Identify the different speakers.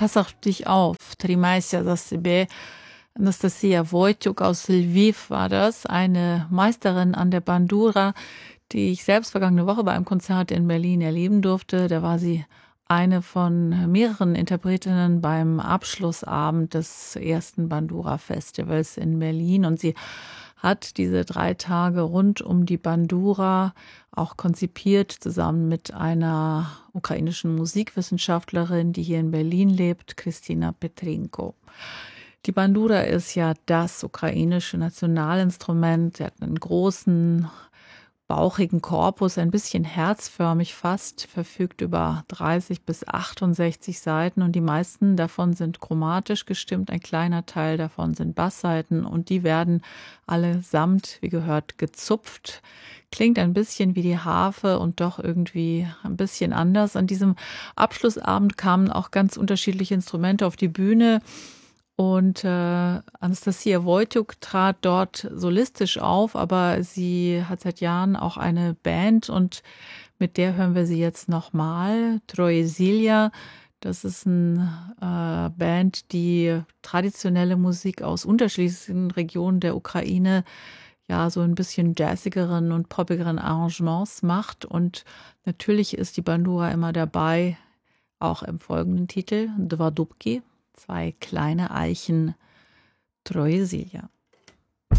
Speaker 1: pass auf dich auf. Trimajся za sebe. Anastasia Wojciuk aus Lviv war das, eine Meisterin an der Bandura, die ich selbst vergangene Woche bei einem Konzert in Berlin erleben durfte. Da war sie eine von mehreren Interpretinnen beim Abschlussabend des ersten Bandura-Festivals in Berlin. Und sie hat diese 3 Tage rund um die Bandura auch konzipiert, zusammen mit einer ukrainischen Musikwissenschaftlerin, die hier in Berlin lebt, Kristina Petrinko. Die Bandura ist ja das ukrainische Nationalinstrument. Sie hat einen großen, bauchigen Korpus, ein bisschen herzförmig fast, verfügt über 30 bis 68 Saiten und die meisten davon sind chromatisch gestimmt. Ein kleiner Teil davon sind Basssaiten und die werden allesamt, wie gehört, gezupft. Klingt ein bisschen wie die Harfe und doch irgendwie ein bisschen anders. An diesem Abschlussabend kamen auch ganz unterschiedliche Instrumente auf die Bühne. Und Anastasia Wojciuk trat dort solistisch auf, aber sie hat seit Jahren auch eine Band und mit der hören wir sie jetzt nochmal. Troje Silja, das ist eine Band, die traditionelle Musik aus unterschiedlichen Regionen der Ukraine ja so ein bisschen jazzigeren und poppigeren Arrangements macht. Und natürlich ist die Bandura immer dabei, auch im folgenden Titel, Dva Dubki. 2 kleine Eichen, Troje Silja.